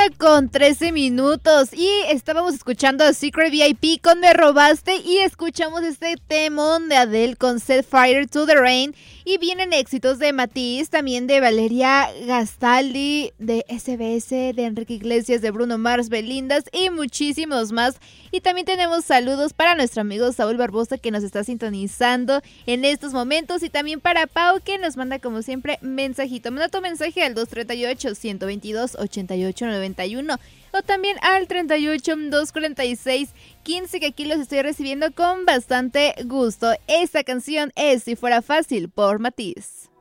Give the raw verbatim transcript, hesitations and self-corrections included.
con trece minutos y estábamos escuchando a Secret V I P con Me Robaste y escuchamos este temón de Adele con Set Fire to the Rain y vienen éxitos de Matiz, también de Valeria Gastaldi, de S B S, de Enrique Iglesias, de Bruno Mars, Belindas y muchísimos más. Y también tenemos saludos para nuestro amigo Saúl Barbosa que nos está sintonizando en estos momentos y también para Pau que nos manda como siempre mensajito. Manda tu mensaje al dos tres ocho, uno dos dos, ocho ocho nueve uno o también al treinta y ocho, doscientos cuarenta y seis, quince que aquí los estoy recibiendo con bastante gusto. Esta canción es Si Fuera Fácil por Matiz.